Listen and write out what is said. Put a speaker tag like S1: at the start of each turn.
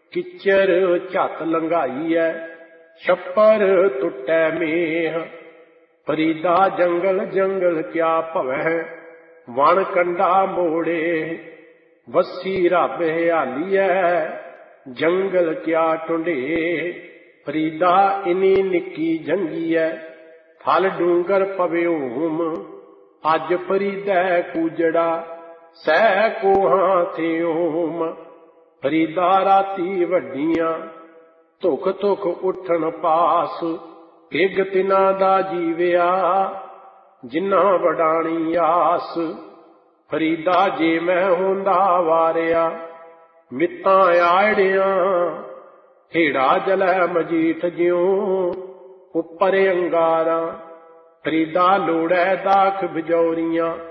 S1: किचर झत लंघाई है, छप्पर टुटै मेह। फरीदा जंगल जंगल क्या भवै, वण कंडा मोड़े। वसी रब हयाली है, जंगल क्या टुंडे। फरीदा इनी निकी जंगी है, फल डूंगर पवे होम। अज फरीदै कूजड़ा, सह कोहां थे ओम। फरीदा राती वड्डियां, धुख धुख उठन पास। गिग तिना दा जीविया, जिन्ना वडाणी आस। फरीदा जे मैं होंदा वारिया, मित्तां आड़ियां। हेड़ा जलै मजीठ ज्यों, उपर अंगारां। फरीदा लोड़ै दाख बिजौरियां,